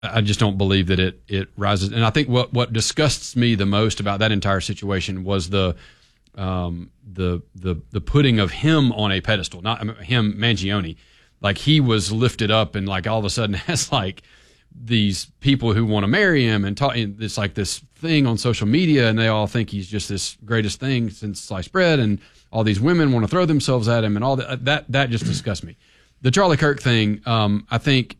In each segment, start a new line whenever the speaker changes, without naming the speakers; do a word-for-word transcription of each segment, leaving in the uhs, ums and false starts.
I just don't believe that it it rises. And I think what what disgusts me the most about that entire situation was the um, the the the putting of him on a pedestal, not I mean, him, Mangione. Like he was lifted up and like all of a sudden has like these people who want to marry him and talk. It's like this thing on social media, and they all think he's just this greatest thing since sliced bread, and all these women want to throw themselves at him, and all that. That that just disgusts me. The Charlie Kirk thing, um, I think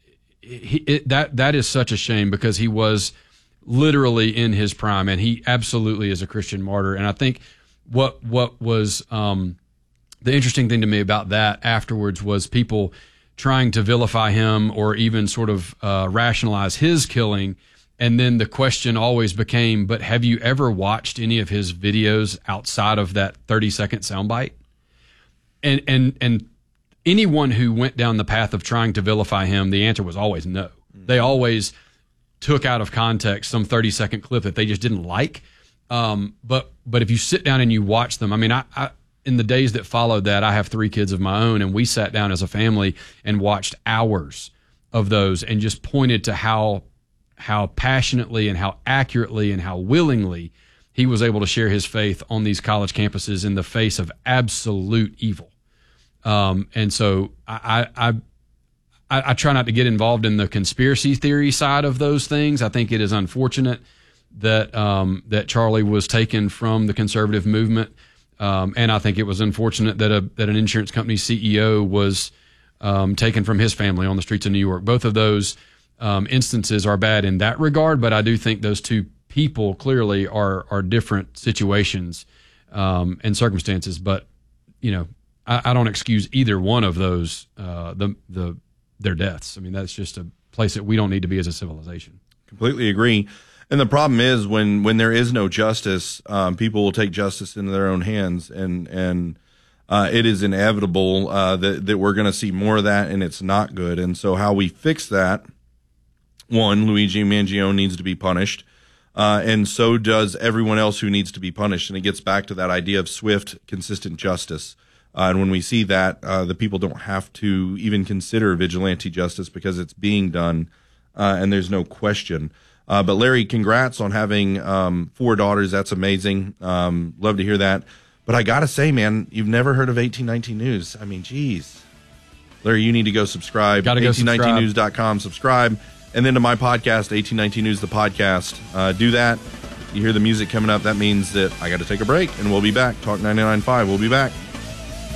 he, it, that that is such a shame because he was literally in his prime, and he absolutely is a Christian martyr. And I think what what was um, the interesting thing to me about that afterwards was people trying to vilify him or even sort of uh, rationalize his killing. And then the question always became, but have you ever watched any of his videos outside of that thirty second soundbite? And, and, and anyone who went down the path of trying to vilify him, the answer was always no. Mm-hmm. They always took out of context some thirty second clip that they just didn't like. Um, but, but if you sit down and you watch them, I mean, I, I in the days that followed that, I have three kids of my own, and we sat down as a family and watched hours of those and just pointed to how how passionately and how accurately and how willingly he was able to share his faith on these college campuses in the face of absolute evil. Um, and so I, I, I, I try not to get involved in the conspiracy theory side of those things. I think it is unfortunate that um, that Charlie was taken from the conservative movement. Um, and I think it was unfortunate that a that an insurance company C E O was um, taken from his family on the streets of New York. Both of those um, instances are bad in that regard, but I do think those two people clearly are are different situations um, and circumstances. But you know, I, I don't excuse either one of those uh, the the their deaths. I mean, that's just a place that we don't need to be as a civilization.
Completely agree. And the problem is when, when there is no justice, um, people will take justice into their own hands, and and uh, it is inevitable uh, that that we're going to see more of that, and it's not good. And so, how we fix that? One, Luigi Mangione needs to be punished, uh, and so does everyone else who needs to be punished. And it gets back to that idea of swift, consistent justice. Uh, and when we see that, uh, the people don't have to even consider vigilante justice because it's being done, uh, and there's no question. Uh, but Larry, congrats on having um, four daughters. That's amazing. Um, love to hear that. But I got to say, man, you've never heard of eighteen nineteen News. I mean, geez. Larry, you need to go subscribe.
Gotta go
eighteen nineteen news
subscribe.
dot com, subscribe. And then to my podcast, eighteen nineteen News, the podcast. Uh, do that. You hear the music coming up. That means that I got to take a break, and we'll be back. Talk ninety-nine point five. We'll be back.